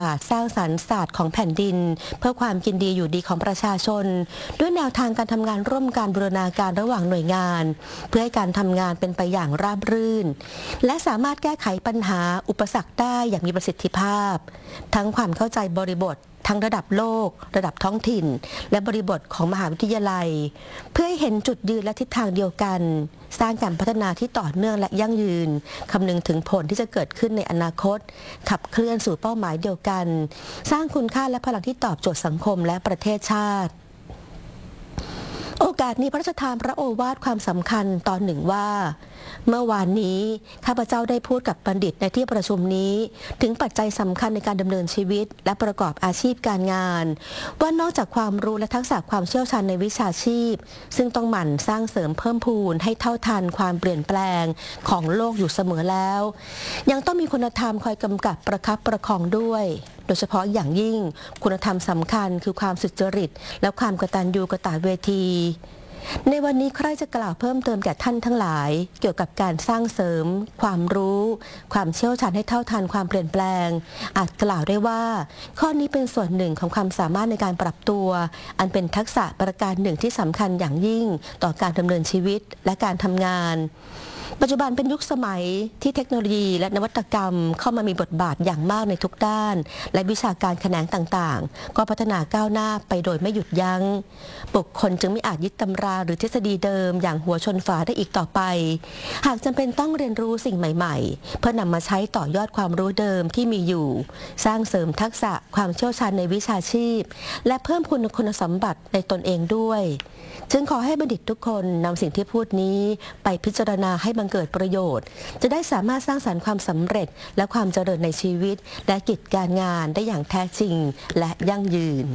สร้างสรรค์ศาสตร์ของแผ่นดินเพื่อความกินดีอยู่ดีของประชาชนด้วยแนวทางการทำงานร่วมกันบูรณาการระหว่างหน่วยงานเพื่อให้การทำงานเป็นไปอย่างราบรื่นและสามารถแก้ไขปัญหาอุปสรรคได้อย่างมีประสิทธิภาพทั้งความเข้าใจบริบททั้งระดับโลกระดับท้องถิ่นและบริบทของมหาวิทยาลัยเพื่อให้เห็นจุดยืนและทิศทางเดียวกันสร้างการพัฒนาที่ต่อเนื่องและยั่งยืนคำนึงถึงผลที่จะเกิดขึ้นในอนาคตขับเคลื่อนสู่เป้าหมายเดียวกันสร้างคุณค่าและพลังที่ตอบโจทย์สังคมและประเทศชาติโอกาสนี้พระราชทานพระโอวาทความสำคัญตอนหนึ่งว่าเมื่อวานนี้ข้าพเจ้าได้พูดกับบัณฑิตในที่ประชุมนี้ถึงปัจจัยสำคัญในการดำเนินชีวิตและประกอบอาชีพการงานว่านอกจากความรู้และทักษะความเชี่ยวชาญในวิชาชีพซึ่งต้องหมั่นสร้างเสริมเพิ่มพูนให้เท่าทันความเปลี่ยนแปลงของโลกอยู่เสมอแล้วยังต้องมีคุณธรรมคอยกำกับประคับประคองด้วยโดยเฉพาะอย่างยิ่งคุณธรรมสำคัญคือความสุจริตและความกตัญญูกตเวทีในวันนี้ใครจะกล่าวเพิ่มเติมแก่ท่านทั้งหลายเกี่ยวกับการสร้างเสริมความรู้ความเชี่ยวชาญให้เท่าทันความเปลี่ยนแปลงอาจกล่าวได้ว่าข้อนี้เป็นส่วนหนึ่งของความสามารถในการปรับตัวอันเป็นทักษะประการหนึ่งที่สำคัญอย่างยิ่งต่อการดำเนินชีวิตและการทำงานปัจจุบันเป็นยุคสมัยที่เทคโนโลยีและนวัตกรรมเข้ามามีบทบาทอย่างมากในทุกด้านและวิชาการแขนงต่างๆก็พัฒนาก้าวหน้าไปโดยไม่หยุดยั้งบุคคลจึงไม่อาจยึดตำราหรือทฤษฎีเดิมอย่างหัวชนฝาได้อีกต่อไปหากจำเป็นต้องเรียนรู้สิ่งใหม่ๆเพื่อนำมาใช้ต่อยอดความรู้เดิมที่มีอยู่สร้างเสริมทักษะความเชี่ยวชาญในวิชาชีพและเพิ่มคุณสมบัติในตนเองด้วยจึงขอให้บัณฑิตทุกคนนำสิ่งที่พูดนี้ไปพิจารณาให้บังเกิดประโยชน์จะได้สามารถสร้างสรรค์ความสำเร็จและความเจริญในชีวิตและกิจการงานได้อย่างแท้จริงและยั่งยืน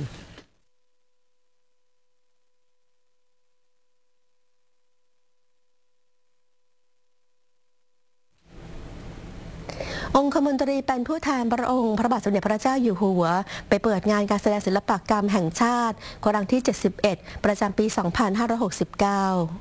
องคมนตรีเป็นผู้แทนพระองค์พระบาทสมเด็จพระเจ้าอยู่หัวไปเปิดงานการแสดงศิลปกรรมแห่งชาติครั้งที่ 71 ประจำปี 2569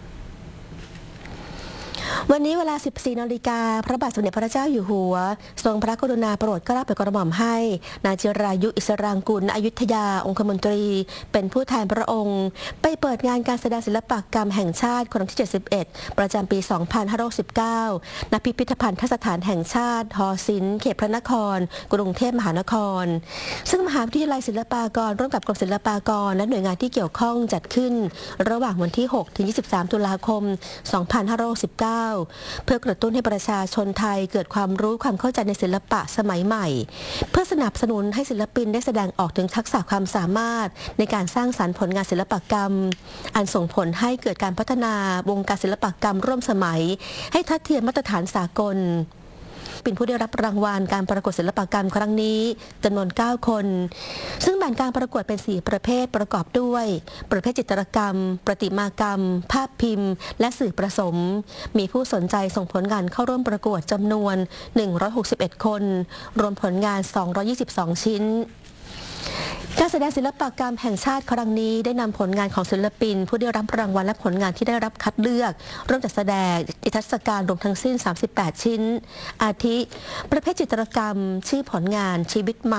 วันนี้เวลา 14 นาฬิกาพระบาทสมเด็จพระเจ้าอยู่หัวทรงพระกรุณาโปรดเกล้าโปรดกระหม่อมให้นายจิรายุอิสรางกุลณอยุธยาองคมนตรีเป็นผู้แทนพระองค์ไปเปิดงานการแสดงศิลปกรรมแห่งชาติครั้งที่ 71 ประจำปี 2569 ณ พิพิธภัณฑสถานแห่งชาติหอศิลป์เขตพระนครกรุงเทพมหานครซึ่งมหาวิทยาลัยศิลปากรร่วมกับกรมศิลปากรและหน่วยงานที่เกี่ยวข้องจัดขึ้นระหว่างวันที่ 6 ถึง 23 ตุลาคม 2569เพื่อกระตุ้นให้ประชาชนไทยเกิดความรู้ความเข้าใจในศิลปะสมัยใหม่เพื่อสนับสนุนให้ศิลปินได้แสดงออกถึงทักษะความสามารถในการสร้างสรรค์ผลงานศิลปกรรมอันส่งผลให้เกิดการพัฒนาวงการศิลปกรรมร่วมสมัยให้ทัดเทียมมาตรฐานสากลเป็นผู้ได้รับรางวัลการประกวดศิลปกรรมครั้งนี้จำนวน 9 คนซึ่งแบ่งการประกวดเป็น 4 ประเภทประกอบด้วยประเภทจิตรกรรมประติมากรรมภาพพิมพ์และสื่อผสมมีผู้สนใจส่งผลงานเข้าร่วมประกวดจำนวน 161 คนรวมผลงาน 222 ชิ้นการแสดงศิลปกรรมแห่งชาติครั้งนี้ได้นำผลงานของศิลปินผู้ได้รับรางวัลและผลงานที่ได้รับคัดเลือกร่วมจัดแสดงนิทรรศการรวมทั้งสิ้น 38 ชิ้นอาทิประเภทจิตรกรรมชื่อผลงานชีวิตใหม่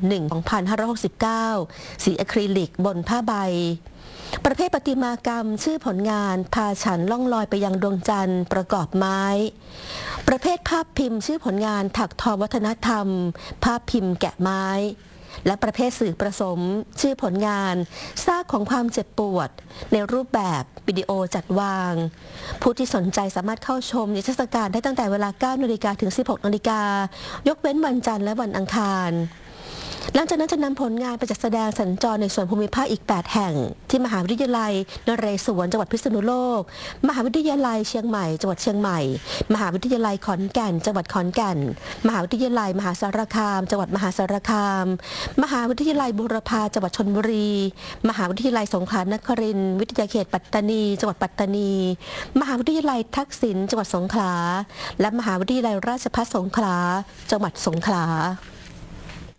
1/2569 สีอะคริลิกบนผ้าใบประเภทประติมากรรมชื่อผลงานพาฉันล่องลอยไปยังดวงจันทร์ประกอบไม้ประเภทภาพพิมพ์ชื่อผลงานถักทอวัฒนธรรมภาพพิมพ์แกะไม้และประเภทสื่อผสมชื่อผลงานซากของความเจ็บปวดในรูปแบบวิดีโอจัดวางผู้ที่สนใจสามารถเข้าชมนิทรรศการได้ตั้งแต่เวลา 9 นาฬิกาถึง 16 นาฬิกายกเว้นวันจันทร์และวันอังคารหลังจากนั้นจะนำผลงานไปจัดแสดงสัญจรในส่วนภูมิภาคอีก 8 แห่งที่มหาวิทยาลัยนเรศวรจังหวัดพิษณุโลกมหาวิทยาลัยเชียงใหม่จังหวัดเชียงใหม่มหาวิทยาลัยขอนแก่นจังหวัดขอนแก่นมหาวิทยาลัยมหาสารคามจังหวัดมหาสารคามมหาวิทยาลัยบูรพาจังหวัดชลบุรีมหาวิทยาลัยสงขลานครินทร์วิทยาเขตปัตตานีจังหวัดปัตตานีมหาวิทยาลัยทักษิณจังหวัดสงขลาและมหาวิทยาลัยราชภัฏสงขลาจังหวัดสงขลา